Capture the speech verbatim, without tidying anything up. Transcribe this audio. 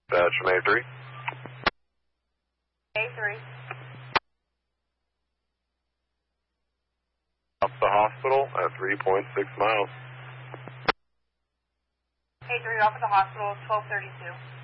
Dispatch from A three. A three. Up the hospital at three point six miles. A three off at the hospital, twelve thirty-two.